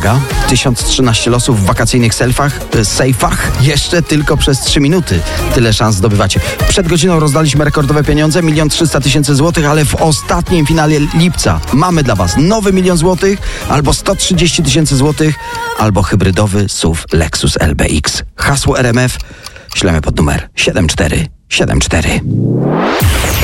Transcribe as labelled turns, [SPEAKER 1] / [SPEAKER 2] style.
[SPEAKER 1] uwaga, 1013 losów w wakacyjnych sejfach. Jeszcze tylko przez 3 minuty tyle szans zdobywacie. Przed godziną rozdaliśmy rekordowe pieniądze, 1 300 000 złotych, ale w ostatnim finale lipca mamy dla Was nowy 1 000 000 złotych, albo 130 000 złotych, albo hybrydowy SUV Lexus LBX. Hasło RMF ślemy pod numer 7474.